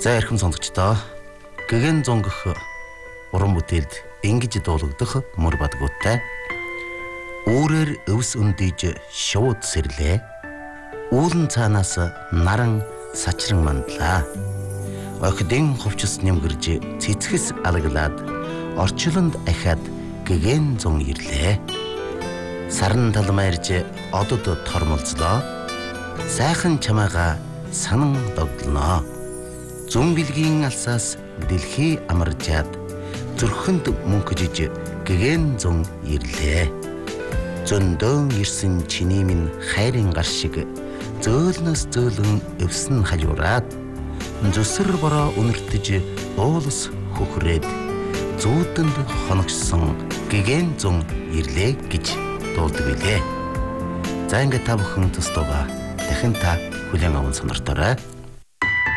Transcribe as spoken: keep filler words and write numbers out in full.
За эрхэм сонсогчдоо гэгэн зонгох уран бүтээлд ингэж дуулагдах мөр бадгуудтай үүрээр өвс өндийж шууд сэрлээ үүлэн цаанаас наран сачран мандлаа охидын ховчс нэмгэрж цэцгэс алаглаад орчлонд ахаад гэгэн зон ирлээ сарн талмайрж одод тормолцлоо сайхан чамаага санан догдлоо зүүн билгийн алсаас дэлхий амарчаад зүрхэнд мөнхөжиж гэгэн зон ирлээ зөндөөн ирсэн чиний минь хайрын гар шиг зөөлнөөс зөөлөн өвсөн хажуураад зүсэр бороо үнэртэж уулс хөхрээд зүүдэнд хоногсон гэгэн зон ирлээ гэж дуулдаг билээ. За ингээд та бүхэн төстөгөө дахин та хүлээн аван сонирторой.